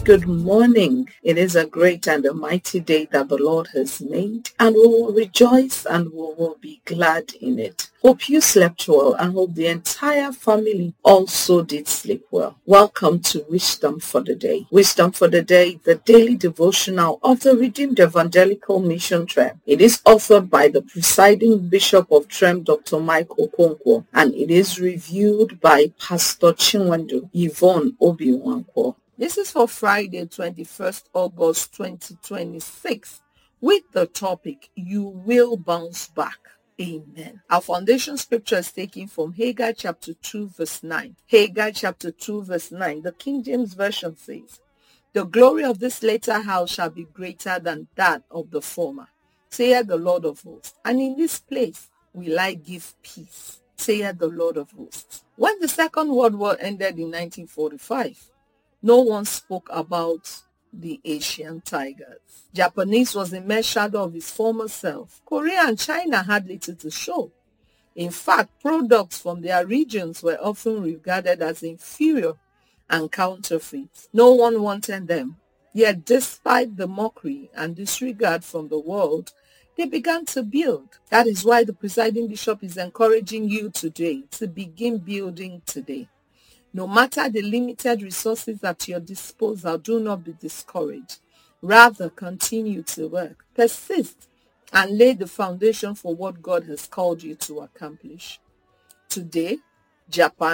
good morning. It is a great and a mighty day that the Lord has made, and we will rejoice and we will be glad in it. Hope you slept well and hope the entire family also did sleep well. Welcome to Wisdom for the Day. Wisdom for the Day, the daily devotional of the Redeemed Evangelical Mission Trem. It is authored by the presiding Bishop of Trem, Dr. Mike Okonkwo, and it is reviewed by Pastor Chinwendu Yvonne Obi-Nwankwo. This is for Friday, 21st August 2026, with the topic, You Will Bounce Back. Amen. Our foundation scripture is taken from Haggai chapter 2 verse 9. Haggai chapter 2 verse 9. The King James Version says, The glory of this latter house shall be greater than that of the former, saith the Lord of hosts. And in this place will I give peace, saith the Lord of hosts. When the Second World War ended in 1945, no one spoke about the Asian tigers. Japanese was a mere shadow of his former self. Korea and China had little to show. In fact, products from their regions were often regarded as inferior and counterfeit. No one wanted them. Yet despite the mockery and disregard from the world, they began to build. That is why the presiding bishop is encouraging you today to begin building today. No matter the limited resources at your disposal, do not be discouraged. Rather, continue to work, persist, and lay the foundation for what God has called you to accomplish. Today, Japan